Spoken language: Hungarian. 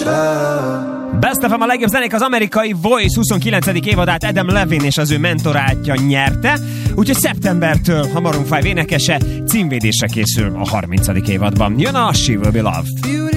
Best of a legjobb zenék, az amerikai Voice 29. évadát Adam Levine és az ő mentorátja nyerte, úgyhogy szeptembertől a Maroon 5 énekese címvédésre készül a 30. évadban. Jön a She Will Be Loved.